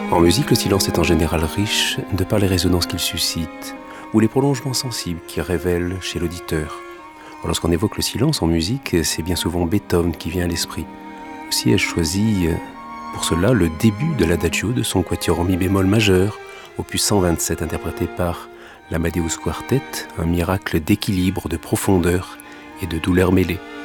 En musique, le silence est en général riche de par les résonances qu'il suscite ou les prolongements sensibles qu'il révèle chez l'auditeur. Lorsqu'on évoque le silence en musique, c'est bien souvent Beethoven qui vient à l'esprit. Aussi ai-je choisi pour cela le début de l'Adagio de son quatuor en mi bémol majeur, opus 127, interprété par l'Amadeus Quartet, un miracle d'équilibre, de profondeur et de douleur mêlée.